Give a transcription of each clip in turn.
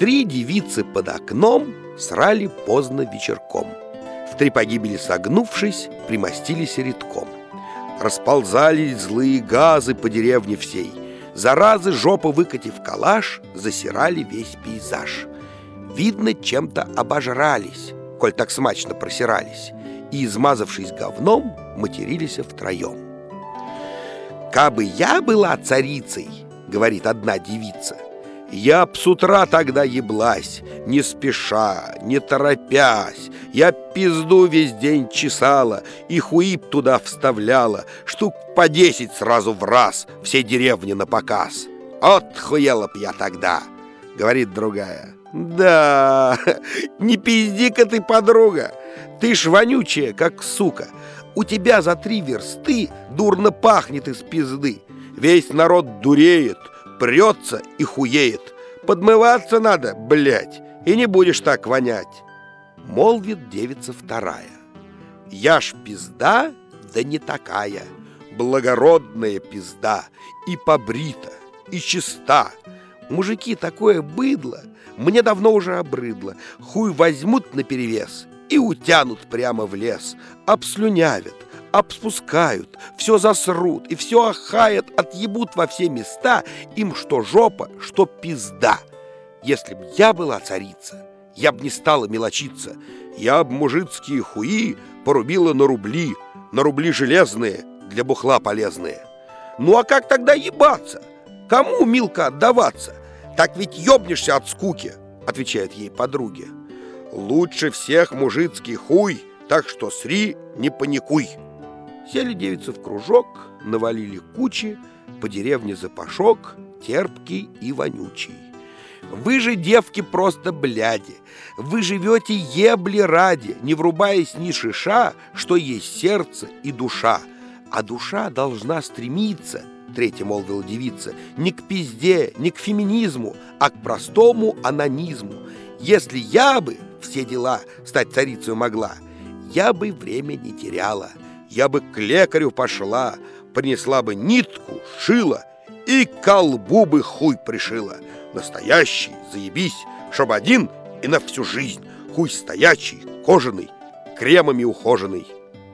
3 девицы под окном срали поздно вечерком. В 3 погибели согнувшись, примостились редком. Расползались злые газы по деревне всей. Заразы, жопы выкатив калаш, засирали весь пейзаж. Видно, чем-то обожрались, коль так смачно просирались, и, измазавшись говном, матерились втроем. «Кабы я была царицей, — говорит одна девица, — я б с утра тогда еблась, не спеша, не торопясь. Я пизду весь день чесала и хуи б туда вставляла, штук по 10 сразу в раз, все деревни на показ. Отхуела б я тогда!» — говорит другая. «Да, не пизди-ка ты, подруга, ты ж вонючая, как сука. У тебя за 3 версты дурно пахнет из пизды. Весь народ дуреет, прется и хуеет. Подмываться надо, блядь, и не будешь так вонять». Молвит девица вторая. «Я ж пизда, да не такая, благородная пизда, и побрита, и чиста. Мужики, такое быдло мне давно уже обрыдло. Хуй возьмут наперевес и утянут прямо в лес, обслюнявят, обспускают, все засрут и все охаят, отъебут во все места, им что жопа, что пизда. Если б я была царица, я б не стала мелочиться, я б мужицкие хуи порубила на рубли железные, для бухла полезные. Ну а как тогда ебаться? Кому, милка, отдаваться? Так ведь ёбнешься от скуки», — отвечает ей подруги. «Лучше всех мужицкий хуй, так что сри, не паникуй». Сели девицы в кружок, навалили кучи, по деревне запашок, терпкий и вонючий. «Вы же, девки, просто бляди, вы живете ебли ради, не врубаясь ни шиша, что есть сердце и душа. А душа должна стремиться, — третья молвила девица, — не к пизде, не к феминизму, а к простому анонизму. Если я бы все дела стать царицей могла, я бы время не теряла, я бы к лекарю пошла, принесла бы нитку, шила и к колбу бы хуй пришила. Настоящий, заебись, чтоб один и на всю жизнь, хуй стоячий, кожаный, кремами ухоженный.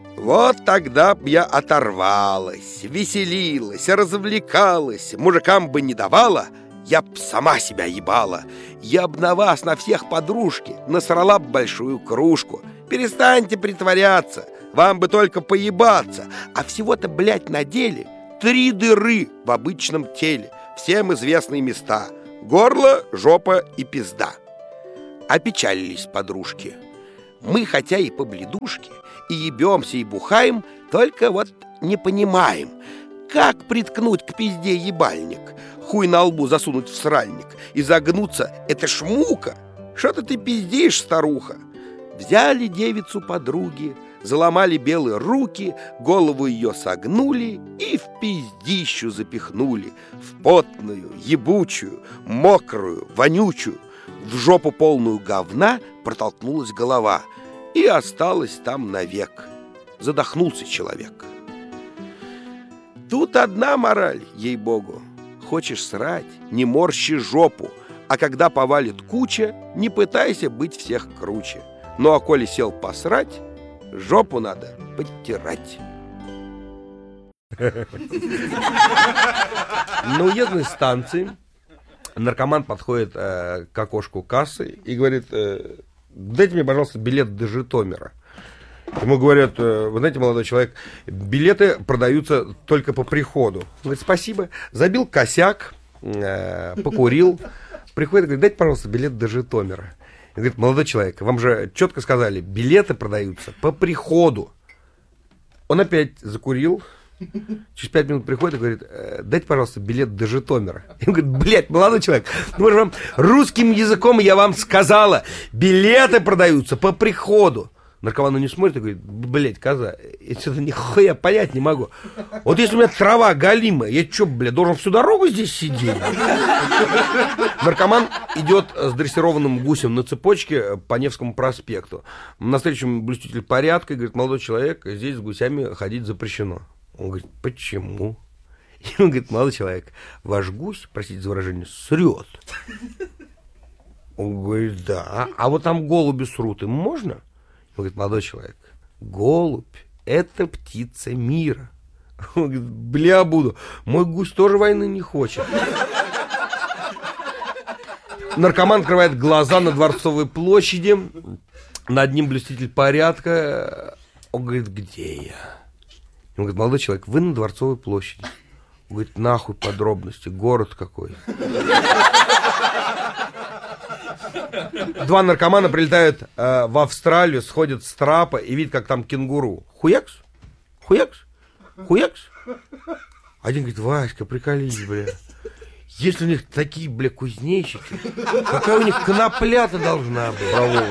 Вот тогда б я оторвалась, веселилась, развлекалась, мужикам бы не давала, я б сама себя ебала. Я б на вас, на всех подружки, насрала б большую кружку. Перестаньте притворяться, вам бы только поебаться. А всего-то, блядь, на деле 3 дыры в обычном теле, всем известные места: горло, жопа и пизда. Опечалились подружки. Мы, хотя и побледушки, и ебемся, и бухаем, только вот не понимаем, как приткнуть к пизде ебальник, хуй на лбу засунуть в сральник и загнуться — это ж мука. Что-то ты пиздишь, старуха. Взяли девицу подруги, заломали белые руки, голову ее согнули и в пиздищу запихнули, в потную, ебучую, мокрую, вонючую. В жопу полную говна протолкнулась голова и осталась там навек. Задохнулся человек. Тут одна мораль, ей-богу. Хочешь срать, не морщи жопу, а когда повалит куча, не пытайся быть всех круче. Ну а коли сел посрать, жопу надо подтирать. На уездной станции наркоман подходит к окошку кассы и говорит: «Дайте мне, пожалуйста, билет до Житомира». Ему говорят: «Вы знаете, молодой человек, билеты продаются только по приходу». Он говорит: «Спасибо». Забил косяк, покурил, приходит и говорит: «Дайте, пожалуйста, билет до Житомира». Он говорит: «Молодой человек, вам же четко сказали, билеты продаются по приходу». Он опять закурил. Через 5 минут приходит и говорит: «Дайте, пожалуйста, билет до Житомира». И он говорит: «Блядь, молодой человек, ну же вам русским языком я вам сказала, билеты продаются по приходу». Наркоман не смотрит и говорит: «Блядь, коза, я что-то нихуя понять не могу. Вот если у меня трава галимая, я что, блядь, должен всю дорогу здесь сидеть?» Наркоман идет с дрессированным гусем на цепочке по Невскому проспекту. Навстречу блюститель порядка и говорит: «Молодой человек, здесь с гусями ходить запрещено». Он говорит: «Почему?» И он говорит: «Молодой человек, ваш гусь, простите за выражение, срет». Он говорит, да. А вот там голуби срут, им можно? Он говорит, молодой человек, голубь — это птица мира. Он говорит, бля, буду. Мой гусь тоже войны не хочет. Наркоман открывает глаза на Дворцовой площади. Над ним блюститель порядка. Он говорит, где я? Он говорит, молодой человек, вы на Дворцовой площади. Он говорит, нахуй подробности, город какой. Два наркомана прилетают в Австралию, сходят с трапа и видят, как там кенгуру. Хуякс, хуякс, хуякс. Один говорит, Васька, приколись, бля. Если у них такие, бля, кузнечики, какая у них конопля-то должна быть?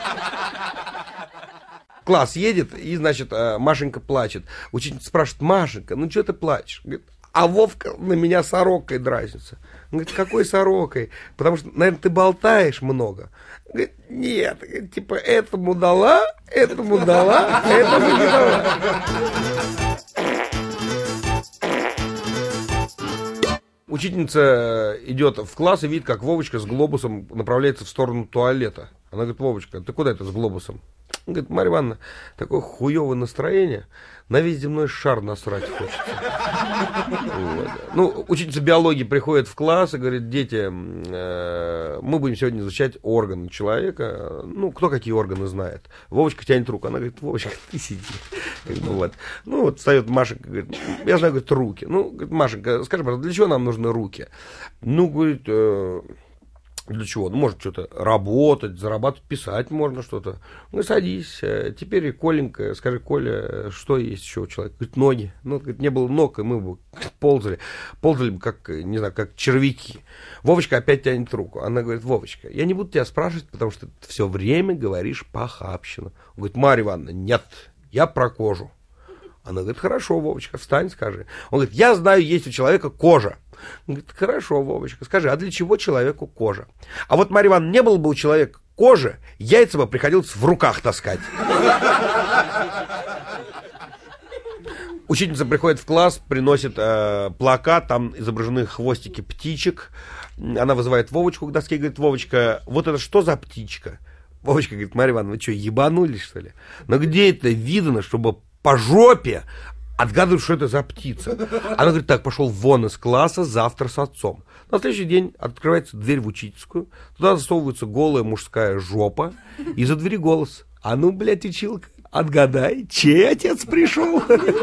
Класс едет, и, значит, Машенька плачет. Учительница спрашивает, Машенька, ну что ты плачешь? Говорит, а Вовка на меня сорокой дразнится. Он говорит, какой сорокой? Потому что, наверное, ты болтаешь много. Он говорит, нет, типа, этому дала, этому дала, этому не дала. Учительница идет в класс и видит, как Вовочка с глобусом направляется в сторону туалета. Она говорит, Вовочка, ты куда это с глобусом? Он говорит, Марья Ивановна, такое хуевое настроение, на весь земной шар насрать хочется. Вот. Ну, учительница биологии приходит в класс и говорит, дети, мы будем сегодня изучать органы человека. Ну, кто какие органы знает. Вовочка тянет руку. Она говорит, Вовочка, ты сиди. Вот. Ну, вот встает Машенька, говорит, я знаю, говорит, руки. Ну, говорит, Машенька, скажи, пожалуйста, для чего нам нужны руки? Ну, говорит, для чего? Ну, может, что-то работать, зарабатывать, писать можно что-то. Ну, садись. Теперь, Коленька, скажи, Коля, что есть еще у человека? Говорит, ноги. Ну, говорит, не было ног, и мы бы ползали. Ползали бы, как, не знаю, как червяки. Вовочка опять тянет руку. Она говорит, Вовочка, я не буду тебя спрашивать, потому что ты все время говоришь похабщину. Он говорит, Марья Ивановна, нет, я про кожу. Она говорит, хорошо, Вовочка, встань, скажи. Он говорит, я знаю, есть у человека кожа. Он говорит, хорошо, Вовочка, скажи, а для чего человеку кожа? А вот, Марья Ивановна, не было бы у человека кожи, яйца бы приходилось в руках таскать. Учительница приходит в класс, приносит плакат, там изображены хвостики птичек. Она вызывает Вовочку к доске и говорит, Вовочка, вот это что за птичка? Вовочка говорит, Марья Ивановна, вы что, ебанулись, что ли? Но где это видно, чтобы по жопе отгадывают, что это за птица? Она говорит, так, пошел вон из класса, завтра с отцом. На следующий день открывается дверь в учительскую, туда засовывается голая мужская жопа, и за двери голос. А ну, блядь, училка, отгадай, чей отец пришел?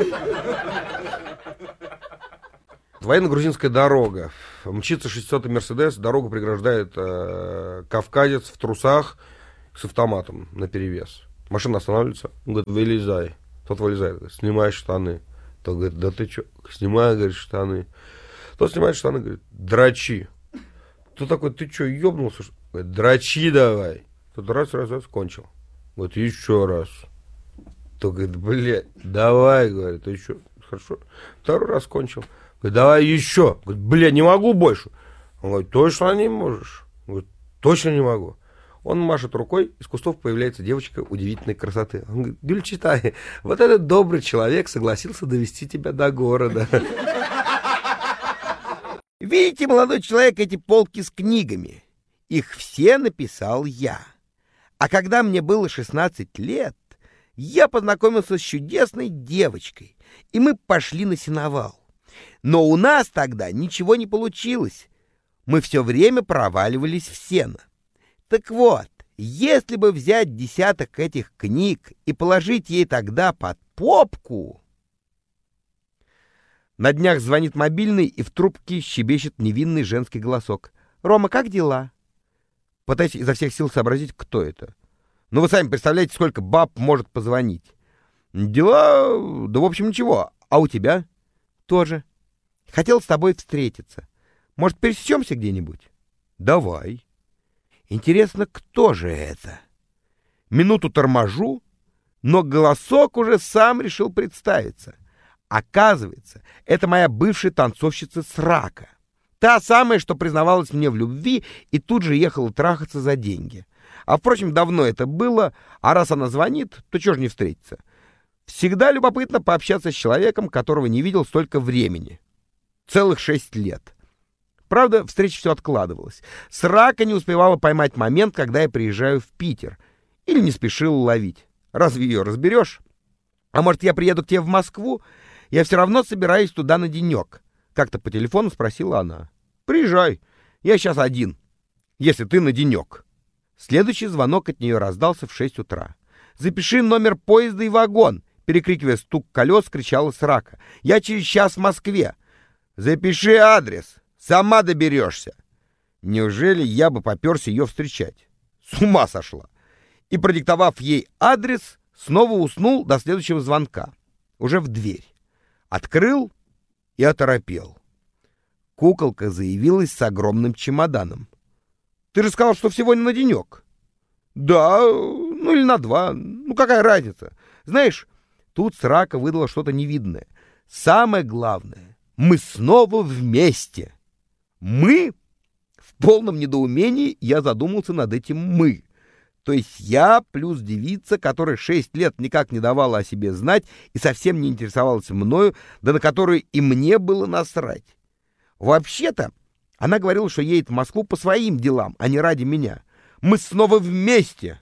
Военно-грузинская дорога. Мчится 600-й Мерседес, дорогу преграждает кавказец в трусах с автоматом наперевес. Машина останавливается, он говорит, вылезай. Тот вылезает, говорит, снимай штаны. Тот говорит, да ты что? Снимай, говорит, штаны. Тот снимает штаны, говорит, дрочи. Тот такой, ты что, ебнулся? Говорит, дрочи давай. Тот раз, кончил. Говорит, еще раз. Тот говорит, блядь, давай, говорит, еще. Хорошо. Второй раз кончил. Говорит, давай еще. Говорит, блядь, не могу больше. Он говорит, точно не можешь? Говорит, точно не могу. Он машет рукой, из кустов появляется девочка удивительной красоты. Он говорит, Гюльчатай, вот этот добрый человек согласился довести тебя до города. Видите, молодой человек, эти полки с книгами? Их все написал я. А когда мне было 16 лет, я познакомился с чудесной девочкой, и мы пошли на сеновал. Но у нас тогда ничего не получилось. Мы все время проваливались в сено. Так вот, если бы взять десяток этих книг и положить ей тогда под попку... На днях звонит мобильный, и в трубке щебечет невинный женский голосок. «Рома, как дела?» Пытаюсь изо всех сил сообразить, кто это. Ну, вы сами представляете, сколько баб может позвонить. «Дела... да, в общем, ничего. А у тебя?» «Тоже. Хотел с тобой встретиться. Может, пересечемся где-нибудь?» «Давай». Интересно, кто же это? Минуту торможу, но голосок уже сам решил представиться. Оказывается, это моя бывшая танцовщица с рака. Та самая, что признавалась мне в любви и тут же ехала трахаться за деньги. А, впрочем, давно это было, а раз она звонит, то чего ж не встретиться? Всегда любопытно пообщаться с человеком, которого не видел столько времени. Целых 6 лет. Правда, встреча все откладывалась. Срака не успевала поймать момент, когда я приезжаю в Питер. Или не спешила ловить. Разве ее разберешь? А может, я приеду к тебе в Москву? Я все равно собираюсь туда на денек. Как-то по телефону спросила она. Приезжай, я сейчас один, если ты на денек. Следующий звонок от нее раздался в 6 утра. «Запиши номер поезда и вагон», перекрикивая стук колес, кричала Срака. «Я через час в Москве». «Запиши адрес, сама доберешься». Неужели я бы попёрся ее встречать? С ума сошла. И, продиктовав ей адрес, снова уснул до следующего звонка. Уже в дверь. Открыл и оторопел. Куколка заявилась с огромным чемоданом. «Ты же сказал, что всего не на денек». «Да, ну или на 2. Ну какая разница? Знаешь, тут Срака выдала что-то невидное. Самое главное, мы снова вместе». «Мы?» В полном недоумении я задумался над этим «мы». То есть я плюс девица, которая 6 лет никак не давала о себе знать и совсем не интересовалась мною, да на которую и мне было насрать. Вообще-то, она говорила, что едет в Москву по своим делам, а не ради меня. Мы снова вместе.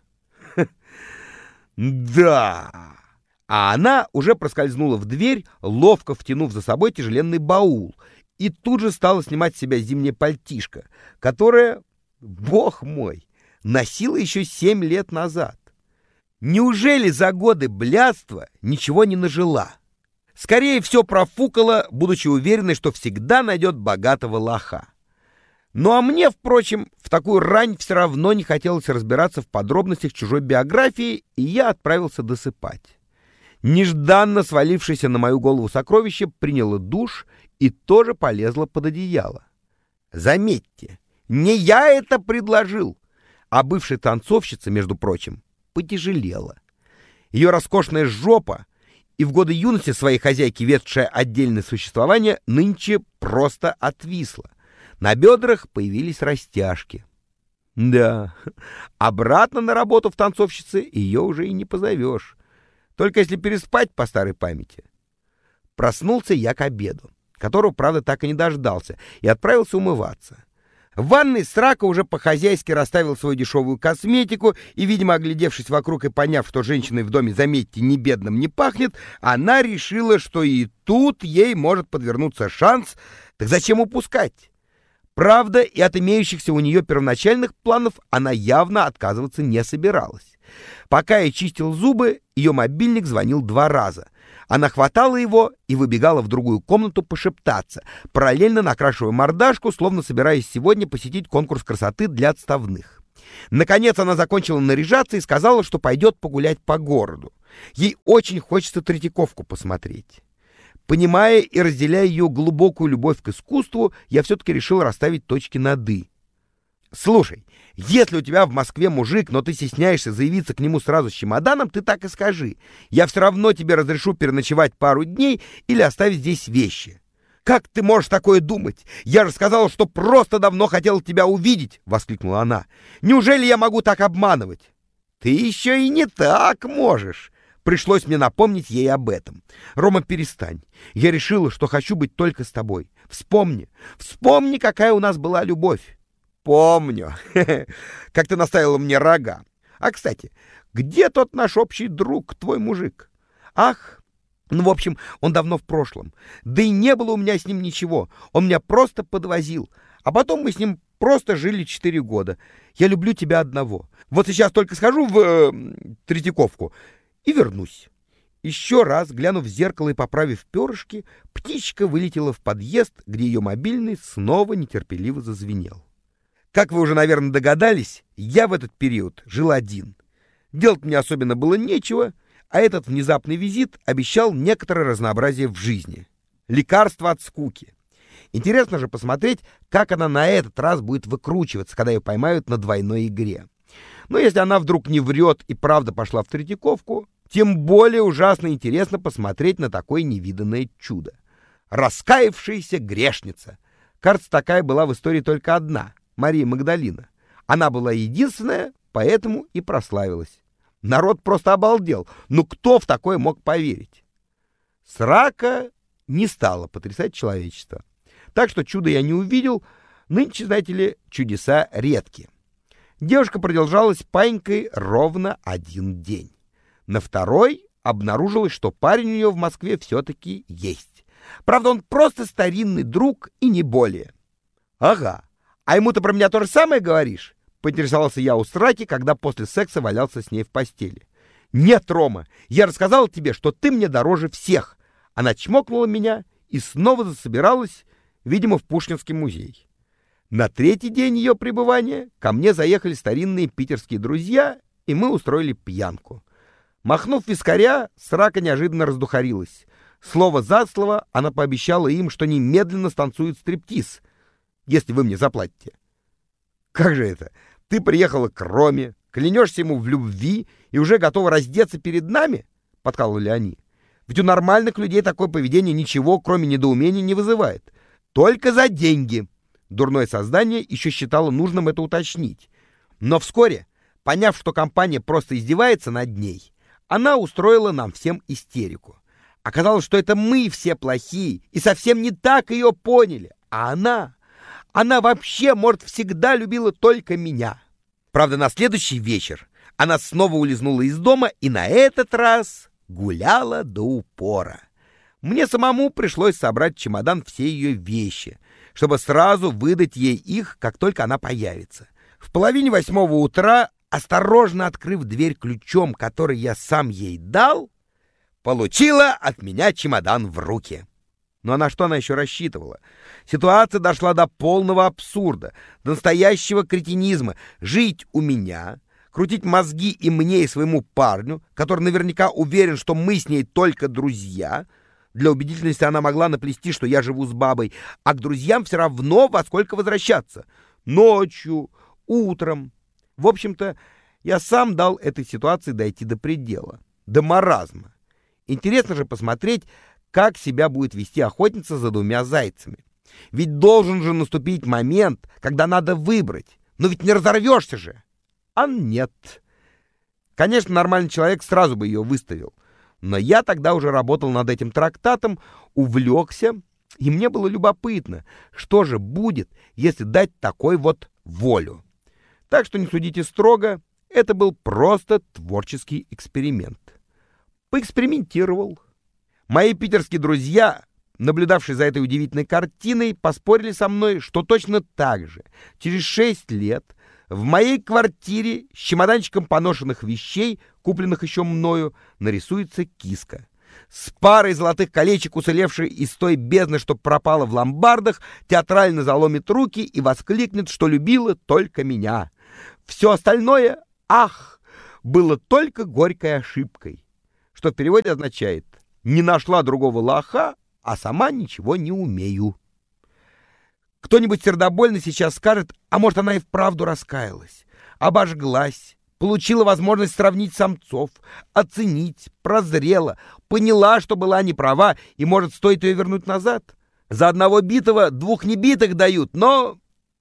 Да. А она уже проскользнула в дверь, ловко втянув за собой тяжеленный баул, и тут же стала снимать с себя зимнее пальтишко, которое, бог мой, носила еще 7 лет назад. Неужели за годы блядства ничего не нажила? Скорее все профукала, будучи уверенной, что всегда найдет богатого лоха. Ну а мне, впрочем, в такую рань все равно не хотелось разбираться в подробностях чужой биографии, и я отправился досыпать. Нежданно свалившееся на мою голову сокровище приняло душ и тоже полезло под одеяло. Заметьте, не я это предложил, а бывшая танцовщица, между прочим, потяжелела. Ее роскошная жопа, и в годы юности своей хозяйки ведшая отдельное существование, нынче просто отвисла. На бедрах появились растяжки. Да, обратно на работу в танцовщице ее уже и не позовешь. Только если переспать по старой памяти. Проснулся я к обеду, которого, правда, так и не дождался, и отправился умываться. В ванной Срака уже по-хозяйски расставил свою дешевую косметику, и, видимо, оглядевшись вокруг и поняв, что женщиной в доме, заметьте, ни бедным не пахнет, она решила, что и тут ей может подвернуться шанс, так зачем упускать? Правда, и от имеющихся у нее первоначальных планов она явно отказываться не собиралась. Пока я чистил зубы, ее мобильник звонил 2 раза. Она хватала его и выбегала в другую комнату пошептаться, параллельно накрашивая мордашку, словно собираясь сегодня посетить конкурс красоты для отставных. Наконец она закончила наряжаться и сказала, что пойдет погулять по городу. Ей очень хочется Третьяковку посмотреть. Понимая и разделяя ее глубокую любовь к искусству, я все-таки решил расставить точки над «и». «Слушай, если у тебя в Москве мужик, но ты стесняешься заявиться к нему сразу с чемоданом, ты так и скажи. Я все равно тебе разрешу переночевать пару дней или оставить здесь вещи». «Как ты можешь такое думать? Я же сказала, что просто давно хотела тебя увидеть!» — воскликнула она. «Неужели я могу так обманывать?» «Ты еще и не так можешь!» Пришлось мне напомнить ей об этом. «Рома, перестань. Я решила, что хочу быть только с тобой. Вспомни, какая у нас была любовь». «Помню. Как ты наставила мне рога. А, кстати, где тот наш общий друг, твой мужик?» «Ах, ну, в общем, он давно в прошлом. Да и не было у меня с ним ничего. Он меня просто подвозил. А потом мы с ним просто жили 4 года. Я люблю тебя одного. Вот сейчас только схожу в Третьяковку и вернусь». Еще раз, глянув в зеркало и поправив перышки, птичка вылетела в подъезд, где ее мобильный снова нетерпеливо зазвенел. Как вы уже, наверное, догадались, я в этот период жил один. Делать мне особенно было нечего, а этот внезапный визит обещал некоторое разнообразие в жизни. Лекарство от скуки. Интересно же посмотреть, как она на этот раз будет выкручиваться, когда ее поймают на двойной игре. Но если она вдруг не врет и правда пошла в Третьяковку, тем более ужасно интересно посмотреть на такое невиданное чудо. Раскаявшаяся грешница. Кажется, такая была в истории только одна — Мария Магдалина. Она была единственная, поэтому и прославилась. Народ просто обалдел. Ну кто в такое мог поверить? Срака не стала потрясать человечество. Так что чуда я не увидел, Нынче, знаете ли, чудеса редки. Девушка продержалась паинькой ровно 1 день. На второй обнаружилось, что парень у нее в Москве все-таки есть. Правда, он просто старинный друг и не более. Ага, а ему ты про меня то же самое говоришь? Поинтересовался я у Сраки, когда после секса валялся с ней в постели. Нет, Рома, я рассказал тебе, что ты мне дороже всех. Она чмокнула меня и снова засобиралась, видимо, в Пушкинский музей. На 3-й день ее пребывания ко мне заехали старинные питерские друзья, и мы устроили пьянку. Махнув вискаря, Срака неожиданно раздухарилась. Слово за слово она пообещала им, что немедленно станцует стриптиз, если вы мне заплатите. Как же это? Ты приехала к Роме, клянешься ему в любви и уже готова раздеться перед нами? Подкалывали они. Ведь у нормальных людей такое поведение ничего, кроме недоумения, не вызывает. Только за деньги. Дурное создание еще считало нужным это уточнить. Но вскоре, поняв, что компания просто издевается над ней, она устроила нам всем истерику. Оказалось, что это мы все плохие и совсем не так ее поняли. А она вообще, может, всегда любила только меня. Правда, на следующий вечер она снова улизнула из дома и на этот раз гуляла до упора. Мне самому пришлось собрать в чемодан все ее вещи, чтобы сразу выдать ей их, как только она появится. В 7:30 утра, осторожно открыв дверь ключом, который я сам ей дал, получила от меня чемодан в руки. Ну а на что она еще рассчитывала? Ситуация дошла до полного абсурда, до настоящего кретинизма. Жить у меня, крутить мозги и мне, и своему парню, который наверняка уверен, что мы с ней только друзья. Для убедительности она могла наплести, что я живу с бабой, а к друзьям все равно во сколько возвращаться. Ночью, утром. В общем-то, я сам дал этой ситуации дойти до предела, до маразма. Интересно же посмотреть, как себя будет вести охотница за 2 зайцами. Ведь должен же наступить момент, когда надо выбрать. Но ведь не разорвешься же. А нет. Конечно, нормальный человек сразу бы ее выставил. Но я тогда уже работал над этим трактатом, увлекся, и мне было любопытно, что же будет, если дать такой вот волю. Так что не судите строго, это был просто творческий эксперимент. Поэкспериментировал. Мои питерские друзья, наблюдавшие за этой удивительной картиной, поспорили со мной, что точно так же, через 6 лет, в моей квартире с чемоданчиком поношенных вещей, купленных еще мною, нарисуется киска. С парой золотых колечек, уцелевшей из той бездны, что пропала в ломбардах, театрально заломит руки и воскликнет, что любила только меня. Все остальное, ах, было только горькой ошибкой, что в переводе означает «не нашла другого лоха, а сама ничего не умею». Кто-нибудь сердобольно сейчас скажет, а может, она и вправду раскаялась, обожглась, получила возможность сравнить самцов, оценить, прозрела, поняла, что была не права, и, может, стоит ее вернуть назад. За одного битого 2 небитых дают, но...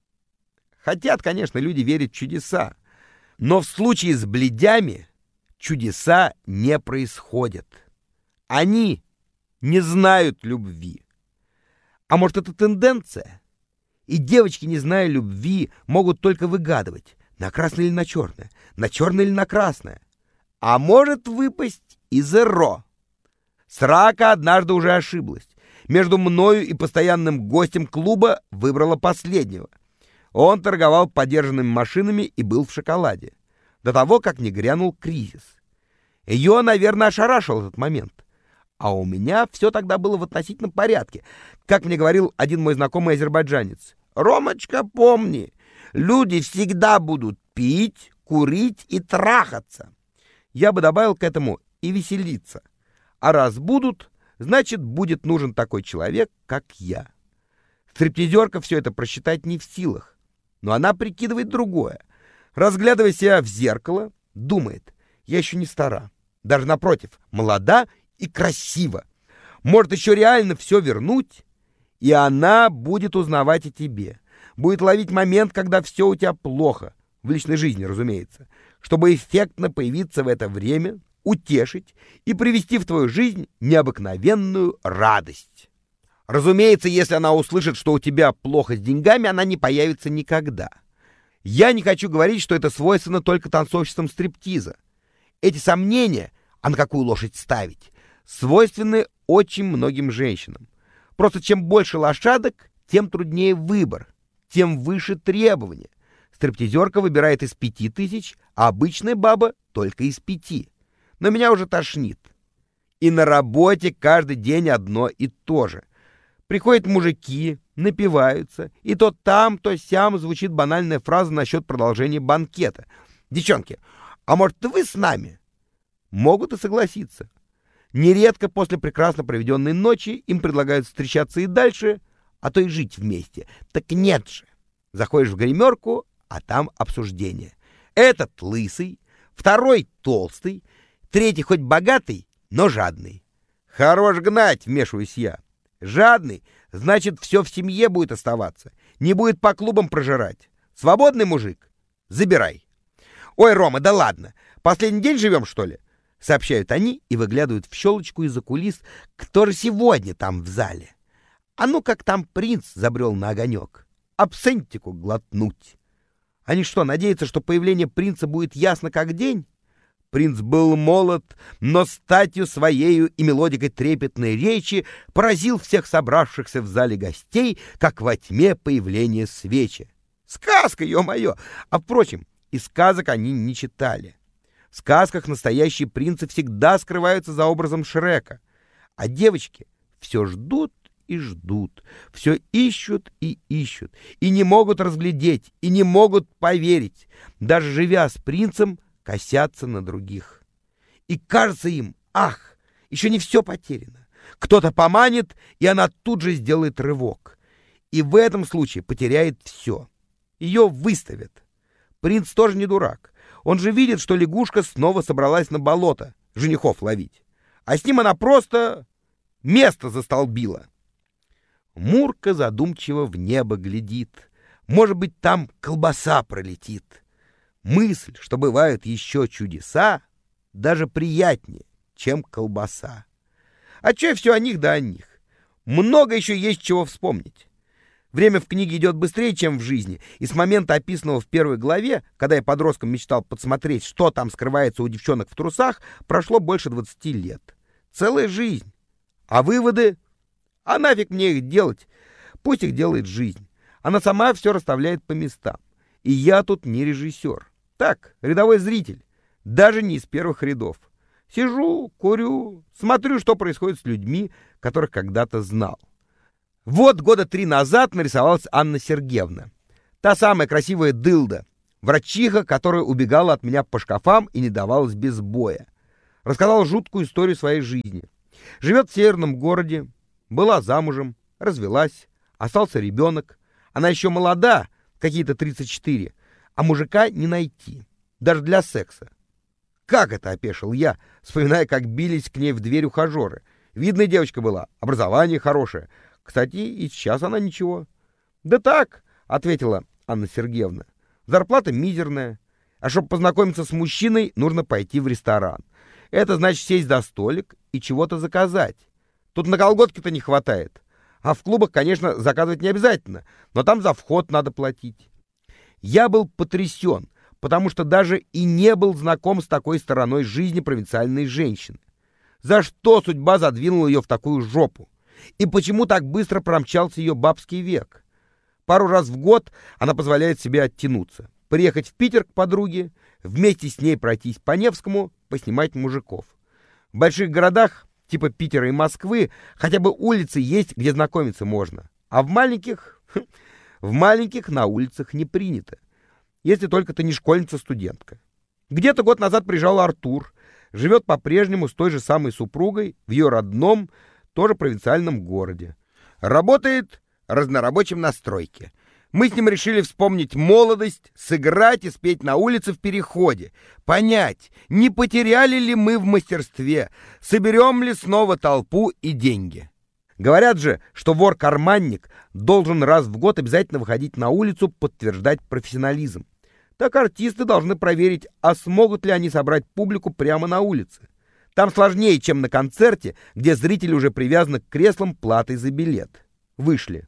Хотят, конечно, люди верить в чудеса. Но в случае с блядями чудеса не происходят. Они не знают любви. А может, это тенденция? И девочки, не зная любви, могут только выгадывать, на красное или на черное или на красное. А может выпасть и зеро. Срака однажды уже ошиблась. Между мною и постоянным гостем клуба выбрала последнего. Он торговал подержанными машинами и был в шоколаде. До того, как не грянул кризис. Ее, наверное, ошарашил этот момент. А у меня все тогда было в относительном порядке. Как мне говорил один мой знакомый азербайджанец. «Ромочка, помни, люди всегда будут пить, курить и трахаться». Я бы добавил к этому и веселиться. А раз будут, значит, будет нужен такой человек, как я. Стриптизерка все это просчитать не в силах. Но она прикидывает другое. Разглядывая себя в зеркало, думает, я еще не стара. Даже напротив, молода и красива. Может еще реально все вернуть, и она будет узнавать о тебе. Будет ловить момент, когда все у тебя плохо. В личной жизни, разумеется. Чтобы эффектно появиться в это время, утешить и привести в твою жизнь необыкновенную радость. Разумеется, если она услышит, что у тебя плохо с деньгами, она не появится никогда. Я не хочу говорить, что это свойственно только танцовщицам стриптиза. Эти сомнения, а на какую лошадь ставить, свойственны очень многим женщинам. Просто чем больше лошадок, тем труднее выбор, тем выше требования. Стриптизерка выбирает из 5000, а обычная баба только из 5. Но меня уже тошнит. И на работе каждый день одно и то же. Приходят мужики, напиваются, и то там, то сям звучит банальная фраза насчет продолжения банкета. «Девчонки, а может, вы с нами?» Могут и согласиться. Нередко после прекрасно проведенной ночи им предлагают встречаться и дальше, а то и жить вместе. Так нет же. Заходишь в гримерку, а там обсуждение. Этот лысый, второй толстый, третий хоть богатый, но жадный. Хорош гнать, вмешиваюсь я. Жадный, значит, все в семье будет оставаться. Не будет по клубам прожирать. Свободный мужик? Забирай. Ой, Рома, да ладно. Последний день живем, что ли? Сообщают они и выглядывают в щелочку из-за кулис, кто же сегодня там в зале. А ну как там принц забрел на огонек. Абсентику глотнуть. Они что, надеются, что появление принца будет ясно как день? Принц был молод, но статью своею и мелодикой трепетной речи поразил всех собравшихся в зале гостей, как во тьме появление свечи. Сказка, ё-моё! А впрочем, и сказок они не читали. В сказках настоящие принцы всегда скрываются за образом Шрека, а девочки все ждут и ждут, все ищут и ищут, и не могут разглядеть, и не могут поверить, даже живя с принцем, косятся на других. И кажется им, ах, еще не все потеряно. Кто-то поманит, и она тут же сделает рывок. И в этом случае потеряет все. Ее выставят. Принц тоже не дурак. Он же видит, что лягушка снова собралась на болото женихов ловить. А с ним она просто место застолбила. Мурка задумчиво в небо глядит. Может быть, там колбаса пролетит. Мысль, что бывают еще чудеса, даже приятнее, чем колбаса. А че все о них да о них? Много еще есть чего вспомнить. Время в книге идет быстрее, чем в жизни, и с момента, описанного в первой главе, когда я подростком мечтал подсмотреть, что там скрывается у девчонок в трусах, прошло больше 20 лет. Целая жизнь. А выводы? А нафиг мне их делать? Пусть их делает жизнь. Она сама все расставляет по местам. И я тут не режиссер. Так, рядовой зритель, даже не из первых рядов. Сижу, курю, смотрю, что происходит с людьми, которых когда-то знал. Вот года 3 назад нарисовалась Анна Сергеевна. Та самая красивая дылда, врачиха, которая убегала от меня по шкафам и не давалась без боя. Рассказала жуткую историю своей жизни. Живет в северном городе, была замужем, развелась, остался ребенок. Она еще молода, какие-то 34, а мужика не найти, даже для секса. Как это, опешил я, вспоминая, как бились к ней в дверь ухажеры. Видная девочка была, образование хорошее. Кстати, и сейчас она ничего. Да так, ответила Анна Сергеевна, зарплата мизерная. А чтобы познакомиться с мужчиной, нужно пойти в ресторан. Это значит сесть за столик и чего-то заказать. Тут на колготки-то не хватает. А в клубах, конечно, заказывать не обязательно, но там за вход надо платить. Я был потрясен, потому что даже и не был знаком с такой стороной жизни провинциальной женщины. За что судьба задвинула ее в такую жопу? И почему так быстро промчался ее бабский век? Пару раз в год она позволяет себе оттянуться. Приехать в Питер к подруге, вместе с ней пройтись по Невскому, поснимать мужиков. В больших городах, типа Питера и Москвы, хотя бы улицы есть, где знакомиться можно. А в маленьких на улицах не принято. Если только ты не школьница-студентка. Где-то год назад приезжал Артур. Живет по-прежнему с той же самой супругой в ее родном, тоже провинциальном городе. Работает разнорабочим на стройке. Мы с ним решили вспомнить молодость, сыграть и спеть на улице в переходе. Понять, не потеряли ли мы в мастерстве, соберем ли снова толпу и деньги. Говорят же, что вор-карманник должен раз в год обязательно выходить на улицу, подтверждать профессионализм. Так артисты должны проверить, а смогут ли они собрать публику прямо на улице. Там сложнее, чем на концерте, где зрители уже привязаны к креслам платой за билет. Вышли.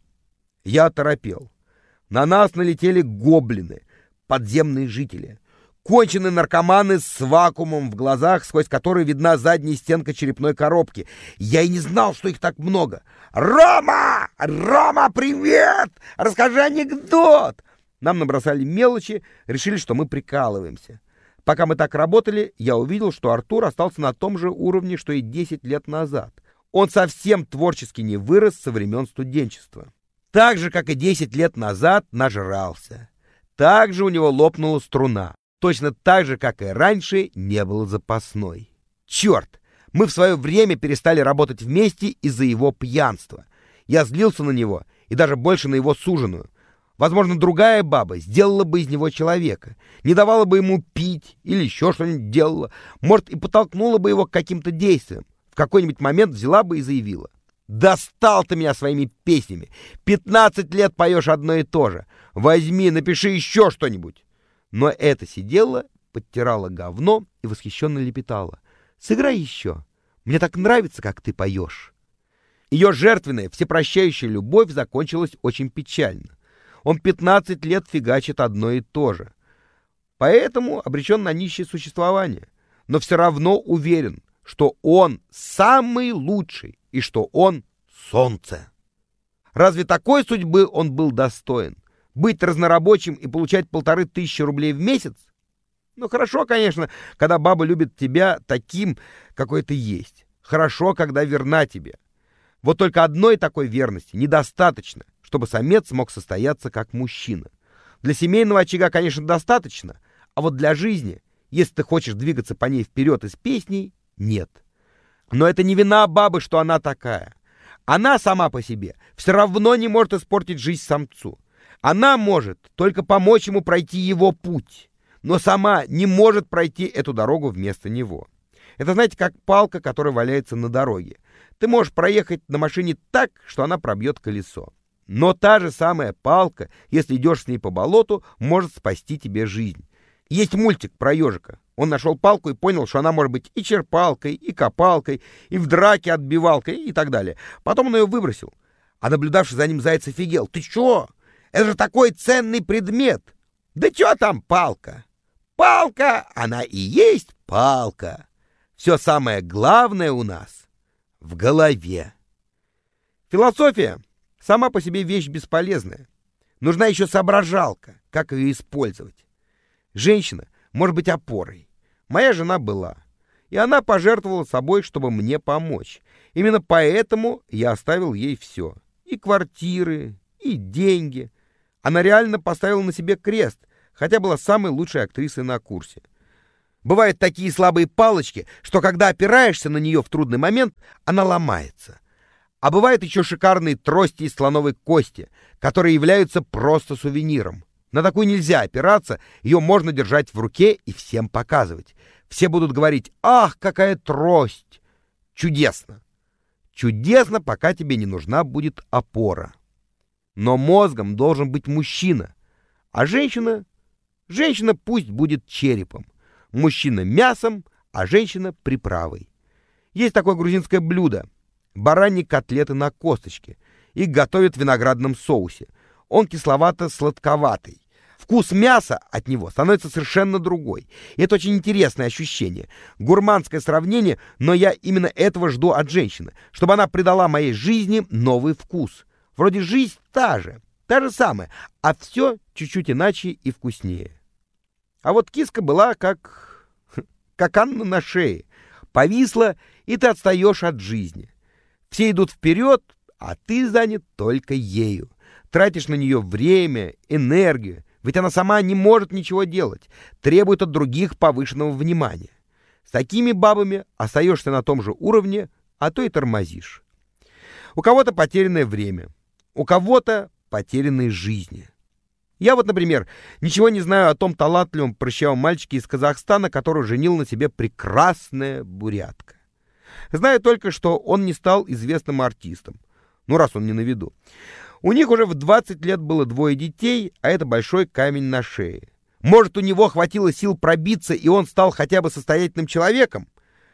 Я оторопел. На нас налетели гоблины, подземные жители. Конченые наркоманы с вакуумом в глазах, сквозь который видна задняя стенка черепной коробки. Я и не знал, что их так много. «Рома! Рома, привет! Расскажи анекдот!» Нам набросали мелочи, решили, что мы прикалываемся. Пока мы так работали, я увидел, что Артур остался на том же уровне, что и 10 лет назад. Он совсем творчески не вырос со времен студенчества. Так же, как и 10 лет назад, нажрался. Так же у него лопнула струна. Точно так же, как и раньше, не было запасной. Черт! Мы в свое время перестали работать вместе из-за его пьянства. Я злился на него и даже больше на его суженую. Возможно, другая баба сделала бы из него человека, не давала бы ему пить или еще что-нибудь делала, может, и подтолкнула бы его к каким-то действиям. В какой-нибудь момент взяла бы и заявила: «Достал ты меня своими песнями! 15 лет поешь одно и то же! Возьми, напиши еще что-нибудь!» Но эта сидела, подтирала говно и восхищенно лепетала: «Сыграй еще! Мне так нравится, как ты поешь!» Ее жертвенная, всепрощающая любовь закончилась очень печально. Он 15 лет фигачит одно и то же. Поэтому обречен на нищее существование. Но все равно уверен, что он самый лучший и что он солнце. Разве такой судьбы он был достоин? Быть разнорабочим и получать 1500 рублей в месяц? Ну, хорошо, конечно, когда баба любит тебя таким, какой ты есть. Хорошо, когда верна тебе. Вот только одной такой верности недостаточно, чтобы самец мог состояться как мужчина. Для семейного очага, конечно, достаточно, а вот для жизни, если ты хочешь двигаться по ней вперед и с песней, нет. Но это не вина бабы, что она такая. Она сама по себе все равно не может испортить жизнь самцу. Она может только помочь ему пройти его путь, но сама не может пройти эту дорогу вместо него. Это, знаете, как палка, которая валяется на дороге. Ты можешь проехать на машине так, что она пробьет колесо. Но та же самая палка, если идешь с ней по болоту, может спасти тебе жизнь. Есть мультик про ежика. Он нашел палку и понял, что она может быть и черпалкой, и копалкой, и в драке отбивалкой, и так далее. Потом он ее выбросил. А наблюдавший за ним заяц офигел. «Ты чё? Это же такой ценный предмет!» «Да чё там палка? Палка, она и есть палка. Все самое главное у нас в голове». Философия сама по себе вещь бесполезная. Нужна еще соображалка, как ее использовать. Женщина может быть опорой. Моя жена была. И она пожертвовала собой, чтобы мне помочь. Именно поэтому я оставил ей все. И квартиры, и деньги. Она реально поставила на себе крест, хотя была самой лучшей актрисой на курсе. Бывают такие слабые палочки, что когда опираешься на нее в трудный момент, она ломается. А бывают еще шикарные трости из слоновой кости, которые являются просто сувениром. На такую нельзя опираться, ее можно держать в руке и всем показывать. Все будут говорить: «Ах, какая трость!» Чудесно! Чудесно, пока тебе не нужна будет опора. Но мозгом должен быть мужчина, а женщина пусть будет черепом. Мужчина мясом, а женщина приправой. Есть такое грузинское блюдо — бараньи котлеты на косточке. Их готовят в виноградном соусе. Он кисловато-сладковатый. Вкус мяса от него становится совершенно другой. И это очень интересное ощущение. Гурманское сравнение, но я именно этого жду от женщины, чтобы она придала моей жизни новый вкус. Вроде жизнь та же самая, а все чуть-чуть иначе и вкуснее. А вот киска была как Анна на шее. Повисла, и ты отстаешь от жизни. Все идут вперед, а ты занят только ею. Тратишь на нее время, энергию, ведь она сама не может ничего делать, требует от других повышенного внимания. С такими бабами остаешься на том же уровне, а то и тормозишь. У кого-то потерянное время, у кого-то потерянные жизни. Я вот, например, ничего не знаю о том талантливом прыщавом мальчике из Казахстана, который женил на себе прекрасная бурятка. Знаю только, что он не стал известным артистом. Ну, раз он не на виду. У них уже в 20 лет было 2 детей, а это большой камень на шее. Может, у него хватило сил пробиться, и он стал хотя бы состоятельным человеком?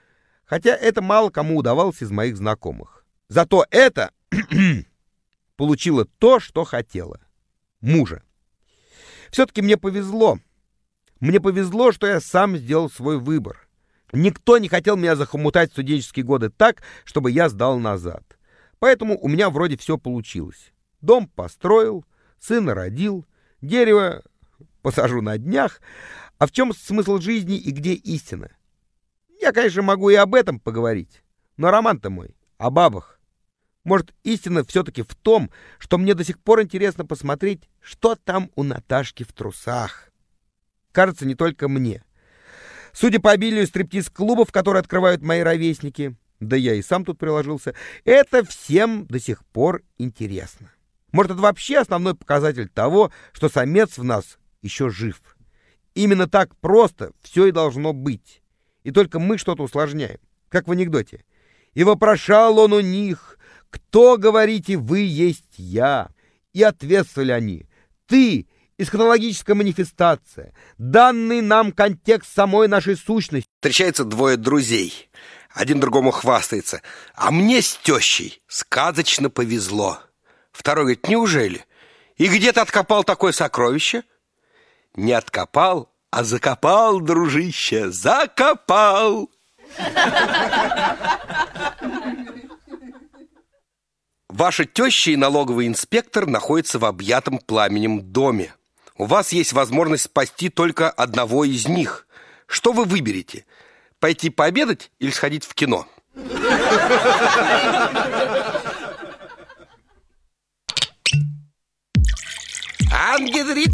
Хотя это мало кому удавалось из моих знакомых. Зато это получила то, что хотела. Мужа. Все-таки мне повезло. Мне повезло, что я сам сделал свой выбор. Никто не хотел меня захомутать в студенческие годы так, чтобы я сдал назад. Поэтому у меня вроде все получилось. Дом построил, сына родил, дерево посажу на днях. А в чем смысл жизни и где истина? Я, конечно, могу и об этом поговорить, но роман-то мой о бабах. Может, истина все-таки в том, что мне до сих пор интересно посмотреть, что там у Наташки в трусах. Кажется, не только мне. Судя по обилию стриптиз-клубов, которые открывают мои ровесники, да я и сам тут приложился, это всем до сих пор интересно. Может, это вообще основной показатель того, что самец в нас еще жив. Именно так просто все и должно быть. И только мы что-то усложняем, как в анекдоте. «И вопрошал он у них, кто, говорите, вы есть я?» И ответствовали они: «Ты, эсхатологическая манифестация, данный нам контекст самой нашей сущности». Встречаются двое друзей. Один другому хвастается: «А мне с тещей сказочно повезло». Второй говорит: «Неужели? И где ты откопал такое сокровище?» «Не откопал, а закопал, дружище, закопал». Ваша теща и налоговый инспектор находятся в объятом пламенем доме. У вас есть возможность спасти только одного из них. Что вы выберете? Пойти пообедать или сходить в кино? Ангел